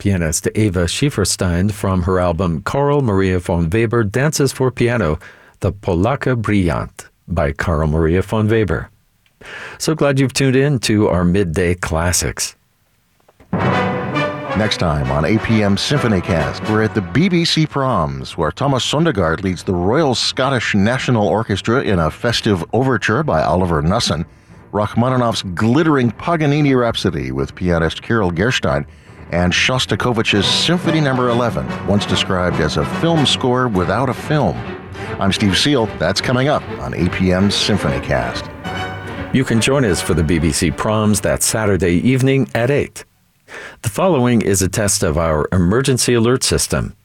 Pianist Eva Schieferstein from her album Karl Maria von Weber Dances for Piano, the Polaka Brillant by Karl Maria von Weber. So glad you've tuned in to our Midday Classics. Next time on APM Symphonycast, we're at the BBC Proms, where Thomas Sondergaard leads the Royal Scottish National Orchestra in a festive overture by Oliver Nussin, Rachmaninoff's glittering Paganini Rhapsody with pianist Kirill Gerstein, and Shostakovich's Symphony No. 11, once described as a film score without a film. I'm Steve Seal. That's coming up on APM Symphonycast. You can join us for the BBC Proms that Saturday evening at 8. The following is a test of our emergency alert system.